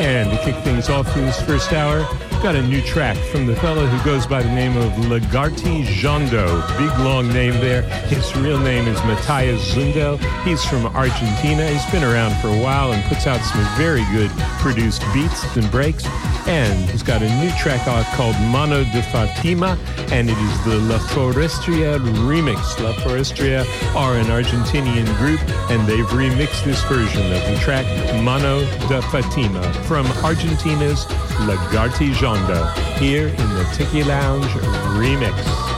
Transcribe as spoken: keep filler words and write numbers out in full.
And to kick things off for this first hour, got a new track from the fellow who goes by the name of Lagarty Jondo. Big long name there. His real name is Matthias Zundel. He's from Argentina. He's been around for a while and puts out some very good produced beats and breaks. And he's got a new track out called Mano de Fatima, and it is the La Forestria remix. La Forestria are an Argentinian group, and they've remixed this version of the track Mano de Fatima from Argentina's Lagarty Jondo here in the Tiki Lounge remix.